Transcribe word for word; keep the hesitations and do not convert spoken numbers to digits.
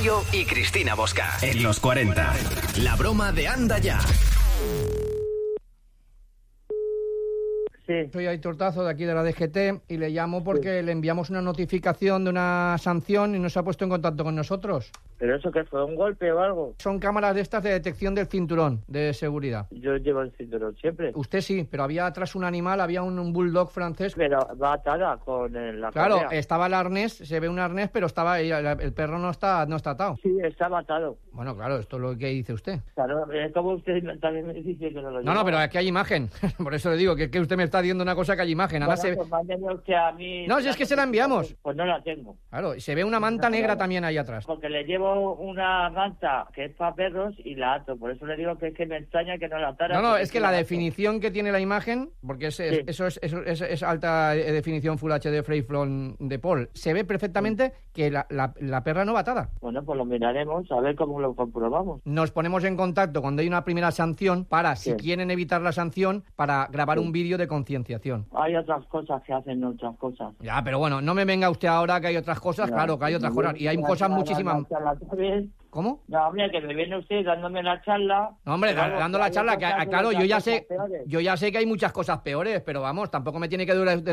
Mayo y Cristina Bosca. En los cuarenta. La broma de Anda Ya. Sí. Soy Aitor Tazo, de aquí de la D G T, y le llamo porque sí. le enviamos una notificación de una sanción y no se ha puesto en contacto con nosotros. ¿Pero eso qué fue? ¿Un golpe o algo? Son cámaras de estas de detección del cinturón de seguridad. Yo llevo el cinturón siempre. Usted sí, pero había atrás un animal, había un, un bulldog francés. Pero va atada con el, la Claro, correa. estaba el arnés, se ve un arnés, pero estaba el, el perro no está, no está atado. Sí, estaba atado. Bueno, claro, esto es lo que dice usted. Claro, es como usted también me dice que no lo lleva. No, no, pero aquí hay imagen. Por eso le digo que, que usted me está diciendo una cosa que hay imagen. Bueno, se... pues mándeme usted a mí... No, si es que se la enviamos. Pues no la tengo. Claro, y se ve una manta no, negra no. también ahí atrás. Porque le llevo una manta que es para perros y la ato. Por eso le digo que es que me extraña que no la atara. No, no, es que la ato. definición que tiene la imagen, porque es, es, sí. eso, es, eso es, es alta definición Full H D Freyflon de Paul, se ve perfectamente sí. que la, la, la perra no va atada. Bueno, pues lo miraremos a ver cómo lo comprobamos. Nos ponemos en contacto cuando hay una primera sanción para, si sí. quieren evitar la sanción, para grabar sí. un vídeo de concienciación. Hay otras cosas que hacen otras cosas. Ya, pero bueno, no me venga usted ahora que hay otras cosas, ya, claro que hay otras cosas, y hay cosas muchísimas... ¿Cómo? No, hombre, que me viene usted dándome la charla. No, hombre, vamos, dando la charla, que, claro, yo ya sé, peores. yo ya sé que hay muchas cosas peores, pero vamos, tampoco me tiene que durar